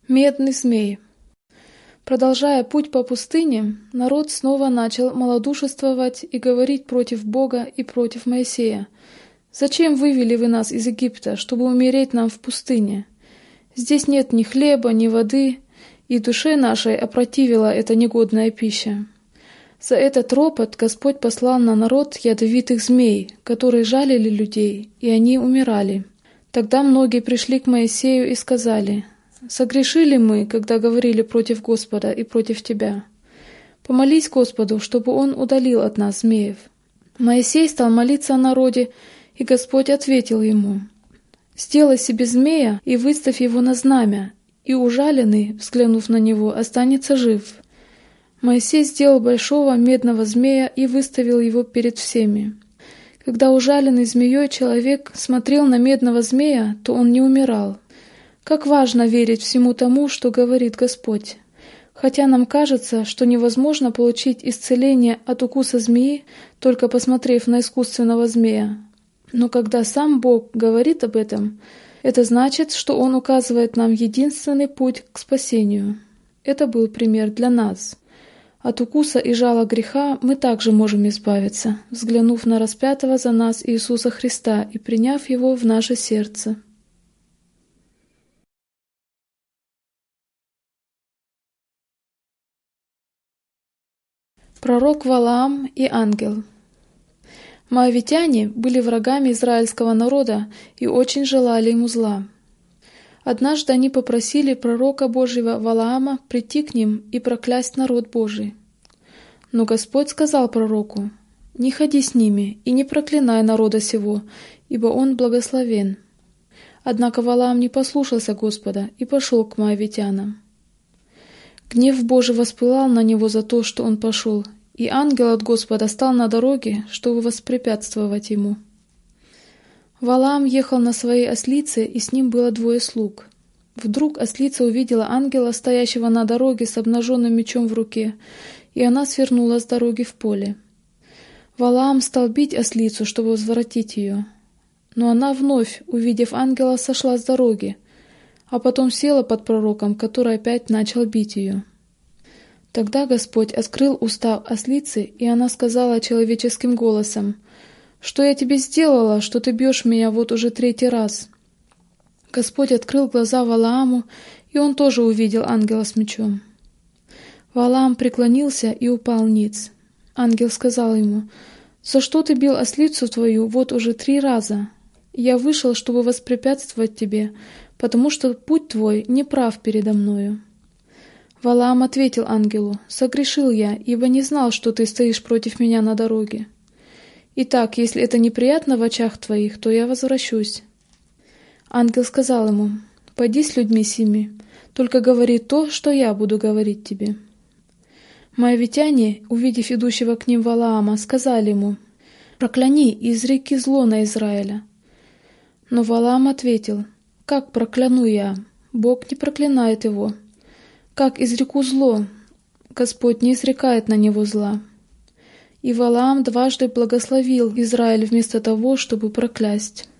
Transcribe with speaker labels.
Speaker 1: Медный змей. Продолжая путь по пустыне, народ снова начал малодушествовать и говорить против Бога и против Моисея. «Зачем вывели вы нас из Египта, чтобы умереть нам в пустыне? Здесь нет ни хлеба, ни воды, и душе нашей опротивила эта негодная пища». За этот ропот Господь послал на народ ядовитых змей, которые жалили людей, и они умирали. Тогда многие пришли к Моисею и сказали: «Согрешили мы, когда говорили против Господа и против тебя? Помолись Господу, чтобы Он удалил от нас змеев». Моисей стал молиться о народе, и Господь ответил ему: «Сделай себе змея и выставь его на знамя, и ужаленный, взглянув на него, останется жив». Моисей сделал большого медного змея и выставил его перед всеми. Когда ужаленный змеей человек смотрел на медного змея, то он не умирал. Как важно верить всему тому, что говорит Господь. Хотя нам кажется, что невозможно получить исцеление от укуса змеи, только посмотрев на искусственного змея. Но когда сам Бог говорит об этом, это значит, что Он указывает нам единственный путь к спасению. Это был пример для нас. От укуса и жала греха мы также можем избавиться, взглянув на распятого за нас Иисуса Христа и приняв Его в наше сердце. Пророк Валаам и ангел. Моавитяне были врагами израильского народа и очень желали ему зла. Однажды они попросили пророка Божьего Валаама прийти к ним и проклясть народ Божий. Но Господь сказал пророку: «Не ходи с ними и не проклинай народа сего, ибо он благословен». Однако Валаам не послушался Господа и пошел к моавитянам. Гнев Божий воспылал на него за то, что он пошел, и ангел от Господа стал на дороге, чтобы воспрепятствовать ему. Валаам ехал на своей ослице, и с ним было 2 слуг. Вдруг ослица увидела ангела, стоящего на дороге с обнаженным мечом в руке, и она свернула с дороги в поле. Валаам стал бить ослицу, чтобы возвратить ее. Но она вновь, увидев ангела, сошла с дороги, а потом села под пророком, который опять начал бить ее. Тогда Господь открыл уста ослицы, и она сказала человеческим голосом: «Что я тебе сделала, что ты бьешь меня вот уже 3-й раз?» Господь открыл глаза Валааму, и он тоже увидел ангела с мечом. Валаам преклонился и упал ниц. Ангел сказал ему: «За что ты бил ослицу твою вот уже 3 раза? Я вышел, чтобы воспрепятствовать тебе, потому что путь твой неправ передо мною». Валаам ответил ангелу: «Согрешил я, ибо не знал, что ты стоишь против меня на дороге. Итак, если это неприятно в очах твоих, то я возвращусь». Ангел сказал ему: «Пойди с людьми сими, только говори то, что я буду говорить тебе». Моавитяне, увидев идущего к ним Валаама, сказали ему: «Прокляни и изреки зло на Израиля». Но Валаам ответил: «Как прокляну я? Бог не проклинает его. Как изреку зло? Господь не изрекает на него зла». И Валаам 2 благословил Израиль вместо того, чтобы проклясть.